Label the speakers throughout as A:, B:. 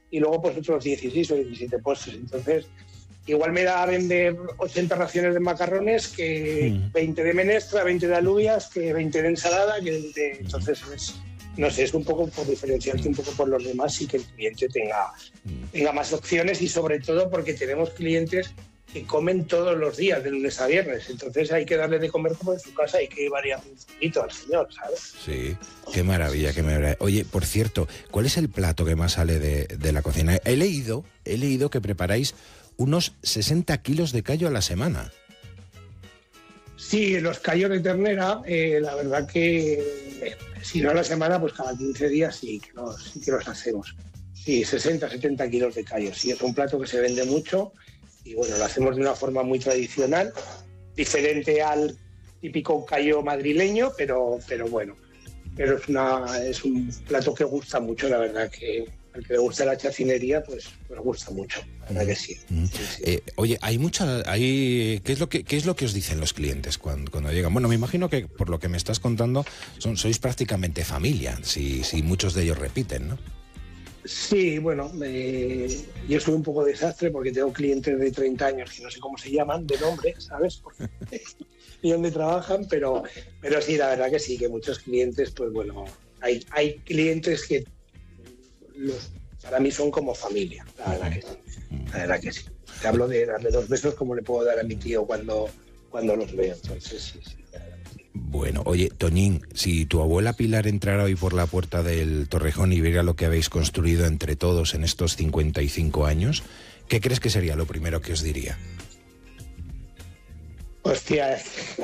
A: y luego pues otros 16 o 17 postres. Entonces, igual me da a vender 80 raciones de macarrones que 20 de menestra, 20 de alubias, que 20 de ensalada, que 20... Entonces, no sé, es un poco por diferenciarte un poco por los demás y que el cliente tenga más opciones, y sobre todo porque tenemos clientes que comen todos los días, de lunes a viernes. Entonces hay que darle de comer como en su casa, hay que variar un poquito al señor, ¿sabes?
B: Sí, qué maravilla, qué maravilla. Oye, por cierto, ¿cuál es el plato que más sale de la cocina? He leído que preparáis unos 60 kilos de callo a la semana.
A: Sí, los callos de ternera, la verdad que si no a la semana, pues cada 15 días sí que los hacemos. Sí, 60, 70 kilos de callos. Sí, es un plato que se vende mucho y bueno, lo hacemos de una forma muy tradicional, diferente al típico callo madrileño, pero bueno, pero es un plato que gusta mucho, la verdad que al que le gusta la chacinería, pues gusta mucho, la verdad que sí. Sí.
B: Oye, ¿qué es lo que os dicen los clientes cuando llegan? Bueno, me imagino que por lo que me estás contando sois prácticamente familia, si muchos de ellos repiten, ¿no?
A: Sí, bueno, yo soy un poco desastre porque tengo clientes de 30 años que no sé cómo se llaman de nombre, ¿sabes? Y dónde trabajan, pero sí, la verdad que sí, que muchos clientes, pues bueno, hay clientes que para mí son como familia, la verdad que sí. Te hablo de darle 2 besos como le puedo dar a mi tío cuando los veo, entonces sí.
B: Bueno, oye, Toñín, si tu abuela Pilar entrara hoy por la puerta del Torrejón y viera lo que habéis construido entre todos en estos 55 años, ¿qué crees que sería lo primero que os diría?
A: Hostia,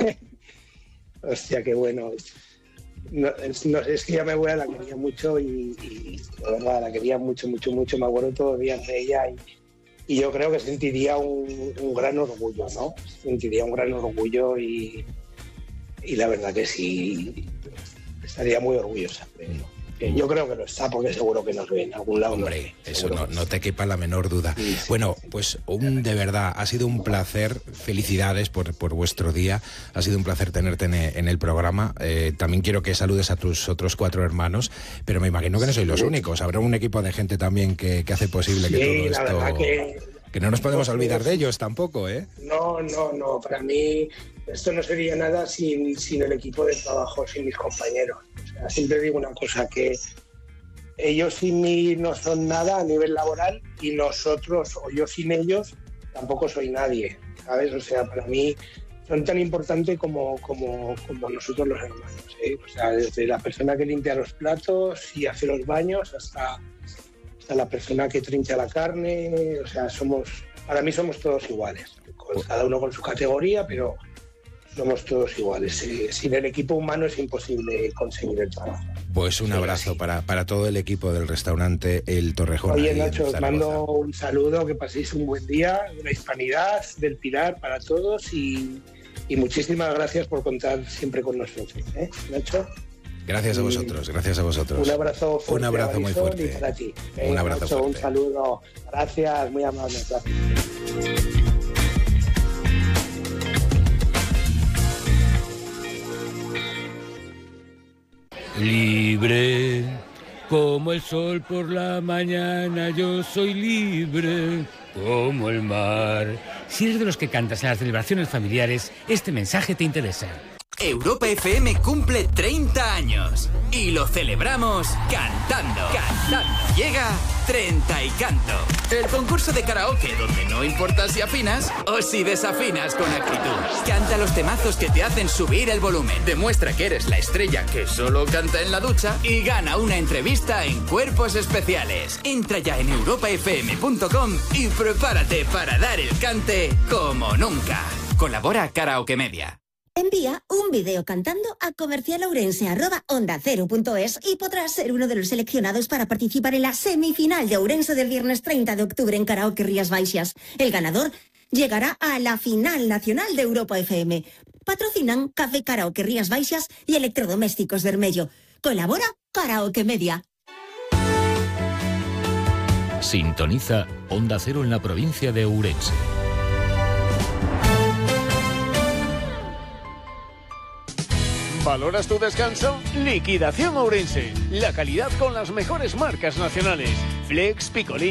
A: qué bueno. No, es que ya mi abuela la quería mucho y la verdad, la quería mucho, me acuerdo todos los días de ella y yo creo que sentiría un gran orgullo, ¿no? Sentiría un gran orgullo y la verdad que sí, estaría muy orgullosa. Yo creo que lo está, porque seguro que nos ve en algún lado.
B: Hombre, eso no te quepa la menor duda. Sí. Bueno, pues de verdad, ha sido un placer. Felicidades por vuestro día. Ha sido un placer tenerte en el programa. También quiero que saludes a tus otros 4 hermanos, pero me imagino que no sois los únicos. Habrá un equipo de gente también que hace posible que todo esto... Que no nos podemos olvidar de ellos tampoco, ¿eh?
A: No. Para mí esto no sería nada sin el equipo de trabajo, sin mis compañeros. O sea, siempre digo una cosa, que ellos sin mí no son nada a nivel laboral y nosotros, o yo sin ellos, tampoco soy nadie, ¿sabes? O sea, para mí son tan importantes como nosotros los hermanos, ¿eh? O sea, desde la persona que limpia los platos y hace los baños hasta la persona que trincha la carne. O sea, para mí somos todos iguales, cada uno con su categoría, pero somos todos iguales. Sin el equipo humano es imposible conseguir el trabajo.
B: Pues un abrazo para todo el equipo del restaurante El Torrejón.
A: Oye, Nacho, os mando un saludo, que paséis un buen día, una hispanidad del Pilar para todos y muchísimas gracias por contar siempre con nosotros, ¿eh, Nacho?
B: Gracias a vosotros.
A: Un abrazo fuerte.
B: Un abrazo muy fuerte.
A: Y para ti.
B: Un abrazo
A: Nacho,
B: fuerte.
A: Un saludo. Gracias, muy amable. Gracias.
C: Libre, como el sol por la mañana, yo soy libre, como el mar. Si eres de los que cantas en las celebraciones familiares, este mensaje te interesa.
D: Europa FM cumple 30 años y lo celebramos cantando. Llega 30 y Canto, el concurso de karaoke donde no importa si afinas o si desafinas con actitud. Canta los temazos que te hacen subir el volumen. Demuestra que eres la estrella que solo canta en la ducha y gana una entrevista en Cuerpos Especiales. Entra ya en europafm.com y prepárate para dar el cante como nunca. Colabora Karaoke Media.
E: Envía un vídeo cantando a comercialourense@ondacero.es y podrás ser uno de los seleccionados para participar en la semifinal de Ourense del viernes 30 de octubre en Karaoke Rías Baixas. El ganador llegará a la final nacional de Europa FM. Patrocinan Café Karaoke Rías Baixas y Electrodomésticos Vermello. Colabora Karaoke Media.
F: Sintoniza Onda Cero en la provincia de Ourense.
G: ¿Valoras tu descanso? Liquidación Ourense. La calidad con las mejores marcas nacionales. Flex, Picolín.